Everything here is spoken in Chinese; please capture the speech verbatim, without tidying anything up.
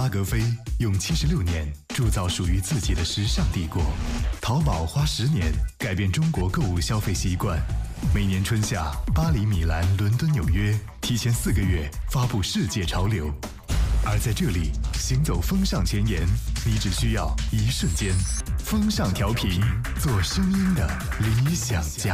拉格菲用七十六年铸造属于自己的时尚帝国，淘宝花十年改变中国购物消费习惯。每年春夏，巴黎、米兰、伦敦、纽约提前四个月发布世界潮流，而在这里行走风尚前沿，你只需要一瞬间。风尚调频，做声音的理想家。